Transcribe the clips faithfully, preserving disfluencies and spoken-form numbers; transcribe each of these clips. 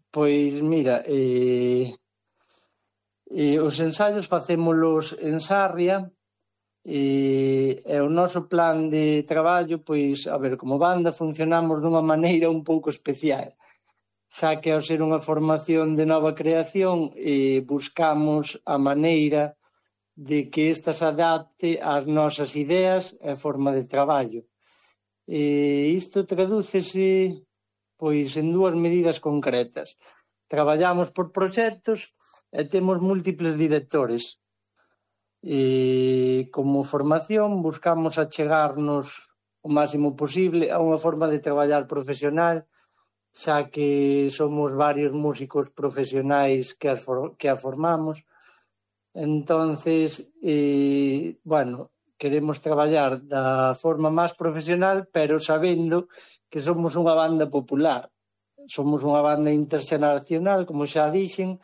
Pois mira, eh, eh, os ensaios facémolos en Sarria, e, e o noso plan de traballo, pois, a ver, como banda funcionamos dunha maneira un pouco especial, xa que ao ser unha formación de nova creación, eh, buscamos a maneira de que esta se adapte ás nosas ideas e forma de traballo. E isto tradúcese pois en dúas medidas concretas. Traballamos por proxectos e temos múltiples directores. E como formación buscamos achegarnos o máximo posible a unha forma de traballar profesional, xa que somos varios músicos profesionais que as, for, que a formamos. Entonces, eh, bueno, queremos traballar da forma máis profesional, pero sabendo que somos unha banda popular. Somos unha banda interxeneracional, como xa dixen,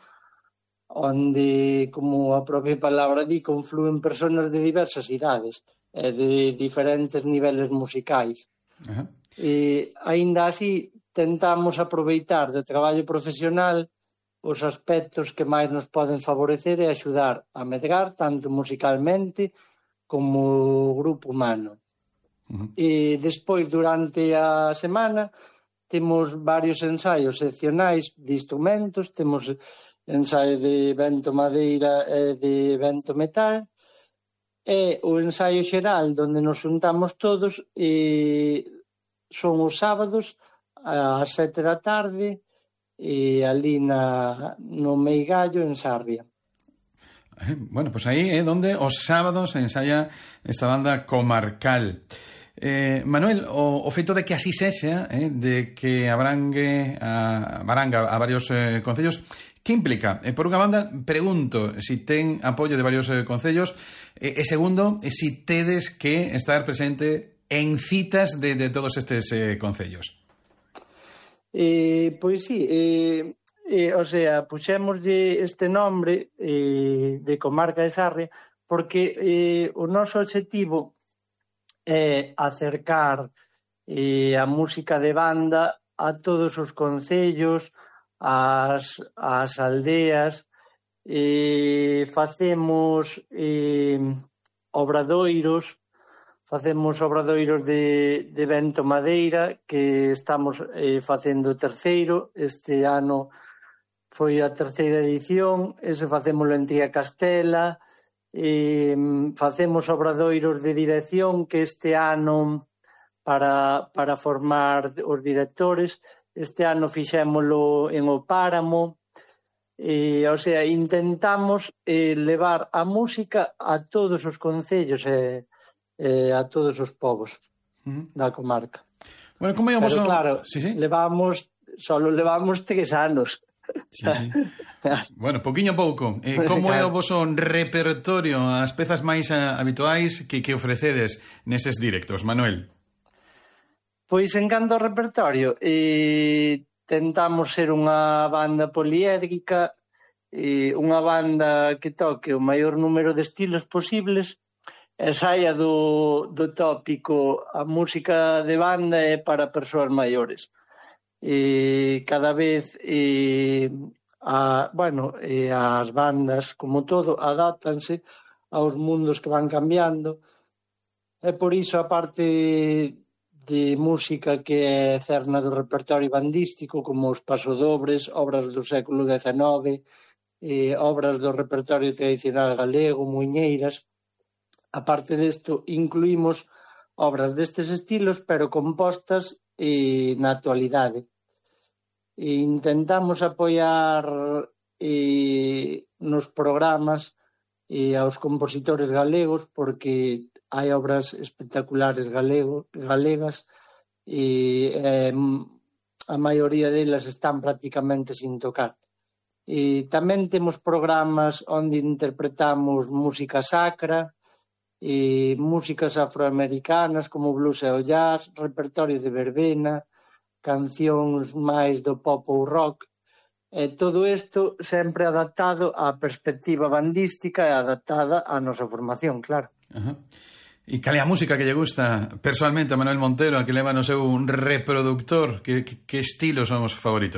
onde, como a propia palabra di, conflúen persoas de diversas idades e de diferentes niveles musicais. Uh-huh. E, aínda así, tentamos aproveitar do traballo profesional os aspectos que máis nos poden favorecer e axudar a medrar tanto musicalmente como grupo humano. Uh-huh. E despois, durante a semana, temos varios ensaios seccionais de instrumentos, temos ensaio de vento madeira e de vento metal, e o ensaio xeral onde nos juntamos todos e son os sábados ás sete da tarde e ali na, no Meigallo, en Sarria. Bueno, pues aí é onde os sábados se ensaya esta banda comarcal. Eh, Manuel, o, o feito de que así sexa, eh, de que abrangue a, abaranga a varios eh, concellos, que implica? Eh, por unha banda, pregunto si ten apoio de varios eh, concellos, eh, e segundo, eh, si tedes que estar presente en citas de, de todos estes eh, concellos. Eh, pois sí, eh, eh, o sea, puxémoslle este nombre eh, de Comarca de Sarria porque eh, o noso obxectivo é acercar eh, a música de banda a todos os concellos, ás, ás aldeas, eh, facemos eh, obradoiros, facemos obradoiros de, de vento madeira, que estamos eh, facendo o terceiro, este ano foi a terceira edición, ese facémoslo en Tía Castela, eh, facemos obradoiros de dirección que este ano para, para formar os directores, este ano fixémolo en O Páramo, eh, o sea, intentamos eh, levar a música a todos os concellos e eh, a todos os povos uh-huh. da comarca. Bueno, como é o voso... Pero claro, sí, sí. levamos, solo levamos tres anos. Sí, sí. Bueno, poquinho a pouco. Eh, como é o voso repertorio, as pezas máis uh, habituais que, que ofrecedes neses directos, Manuel? Pois en canto ao repertorio, eh, tentamos ser unha banda poliédrica, eh, unha banda que toque o maior número de estilos posibles e saia do, do tópico a música de banda é para persoas maiores. E cada vez eh, a, bueno, eh, as bandas, como todo, adáptanse aos mundos que van cambiando e por iso a parte de música que é cerna do repertorio bandístico, como os pasodobres, obras do século dezenove, eh, obras do repertorio tradicional galego, muiñeiras. A parte desto, incluímos obras destes estilos, pero compostas eh, na actualidade. E intentamos apoiar eh, nos programas eh, aos compositores galegos, porque hai obras espectaculares galego, galegas e eh, a maioría delas están prácticamente sin tocar. E tamén temos programas onde interpretamos música sacra, e músicas afroamericanas como blues e o jazz, repertorio de verbena, cancións máis do pop ou rock, e todo isto sempre adaptado á perspectiva bandística e adaptada á nosa formación, claro. Ajá. E cal é a música que lle gusta personalmente a Manuel Montero, a que leva no seu reproductor? Que, que, que estilos son os favoritos?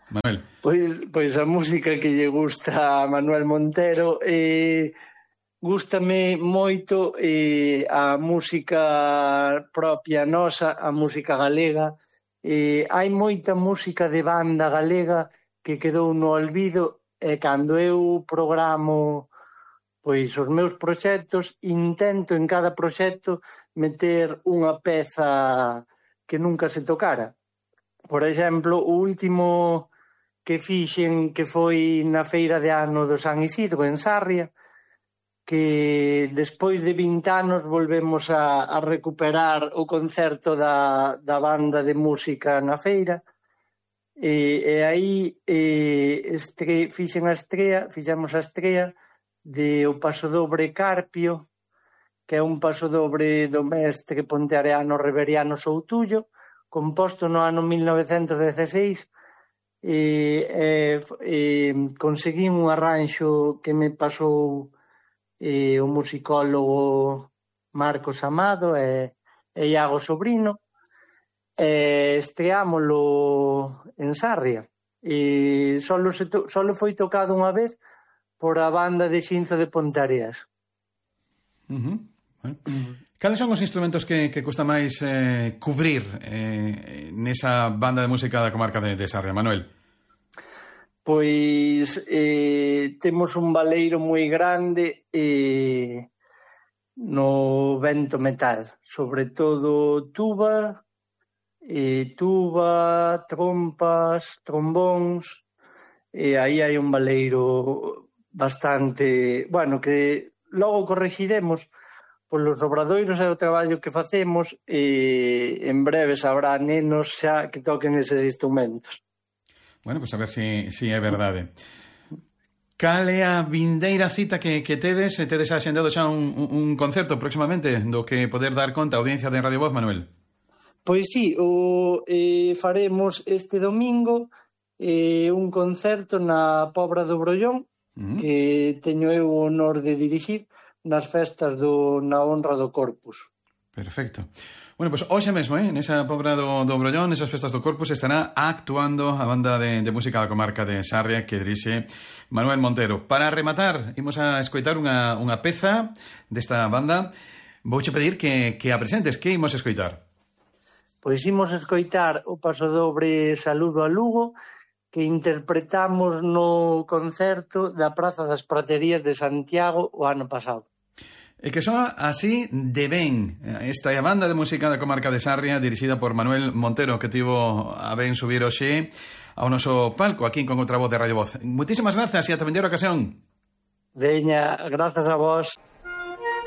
Manuel. Pois, pois a música que lle gusta a Manuel Montero, eh, gústame moito eh, a música propia nosa, a música galega. Eh, hai moita música de banda galega que quedou no olvido, e cando eu programo pois os meus proxectos, intento en cada proxecto meter unha peza que nunca se tocara. Por exemplo, o último que fixen, que foi na feira de ano do San Isidro, en Sarria, que despois de vinte anos volvemos a, a recuperar o concerto da, da banda de música na feira, e, e aí e, estre, fixen a estrea, fixemos a estrea de o pasodobre Carpio, que é un pasodobre do mestre ponteareano Reveriano Soutullo, composto no ano mil novecentos dezasseis, e, e, e conseguín un arranxo que me pasou e, o musicólogo Marcos Amado e, e Iago Sobrino, e estreámolo en Sarria, e solo, se to, solo foi tocado unha vez por a banda de Xinzo de Ponteareas. Uh-huh. Bueno. Uh-huh. Cales son os instrumentos que, que custa máis eh, cubrir eh, nesa banda de música da comarca de, de Sarria, Manuel? Pois eh, temos un baleiro moi grande eh, no vento metal, sobre todo tuba, eh, tuba, trompas, trombóns, e aí hai un baleiro bastante, bueno, que logo correxiremos polos obradoiros e o traballo que facemos, e en breve sabrá nenos xa que toquen eses instrumentos. Bueno, pois pues a ver se si, si é verdade. Cal é a vindeira cita que, que tedes? Tedes axendado xa un, un concerto próximamente do que poder dar conta a audiencia de Radio Voz, Manuel? Pois sí, o, eh, faremos este domingo eh, un concerto na Pobra do Brollón, uh-huh. que teño eu o honor de dirixir nas festas do, na honra do Corpus. Perfecto. Bueno, pois pues, hoxe mesmo, eh, nesa Pobra do, do Brollón, nesas festas do Corpus, estará actuando a banda de, de música da comarca de Sarria que dirixe Manuel Montero. Para rematar, imos a escoitar unha, unha peza desta banda. Vouche pedir que, que a presentes. Que imos a escoitar? Pois imos a escoitar o pasodobre Saludo a Lugo, que interpretamos no concerto da Praza das Praterías de Santiago o ano pasado. E que soa así de ben. Esta é a banda de música da comarca de Sarria, dirixida por Manuel Montero, que tivo a ben subir hoxe ao noso palco aquí con outra voz de Radio Voz. Muchísimas grazas e ata vendera ocasión. Veña, grazas a vos.